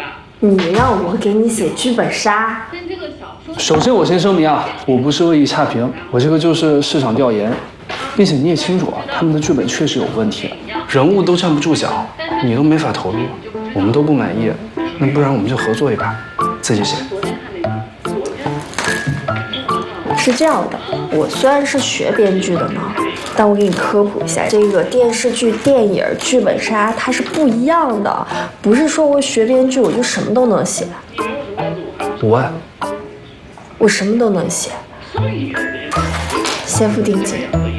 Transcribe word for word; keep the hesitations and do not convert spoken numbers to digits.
你让我给你写剧本杀？ 首先，我先声明啊，我不是恶意差评，我这个就是市场调研，并且你也清楚啊，他们的剧本确实有问题，人物都站不住脚，你都没法投入，我们都不满意，那不然我们就合作一把，自己写。 是这样的，我虽然是学编剧的呢，但我给你科普一下，这个电视剧、电影、剧本杀它是不一样的，不是说我学编剧我就什么都能写。 五万， 我什么都能写，先付定金。